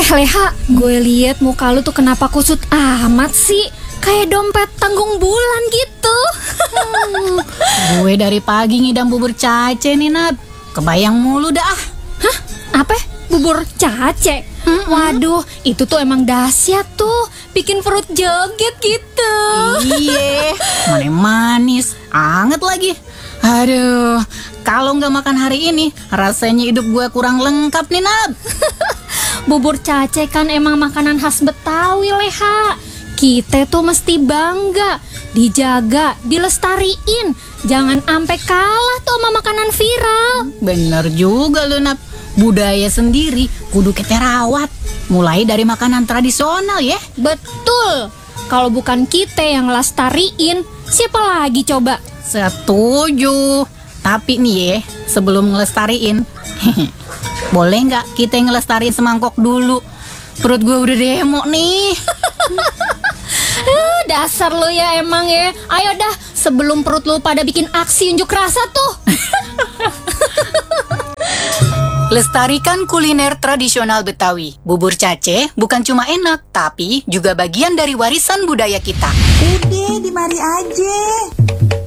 Leha, gue liat muka lu tuh kenapa kusut amat sih? Kayak dompet tanggung bulan gitu. Gue dari pagi ngidam bubur cace nih, Nat. Kebayang mulu dah. Hah? Apa? Bubur cace? Waduh, itu tuh emang dahsyat tuh. Bikin perut joget gitu. Iya, manis, anget lagi. Aduh, kalau nggak makan hari ini, rasanya hidup gue kurang lengkap nih, Nat. Bubur cace kan emang makanan khas Betawi, Leha. Kita tuh mesti bangga, dijaga, dilestariin. Jangan ampe kalah tuh sama makanan viral. Bener juga lu, Nat. Budaya sendiri kudu kita rawat. Mulai dari makanan tradisional ya. Betul. Kalau bukan kita yang lestariin, siapa lagi coba? Setuju. Tapi nih ya, sebelum ngelestariin, boleh nggak kita ngelestariin semangkok dulu? Perut gue udah demo nih. Dasar lo ya emang ya. Ayo dah, sebelum perut lo pada bikin aksi unjuk rasa tuh. Lestarikan kuliner tradisional Betawi. Bubur cace bukan cuma enak, tapi juga bagian dari warisan budaya kita. Udah, di mari aja.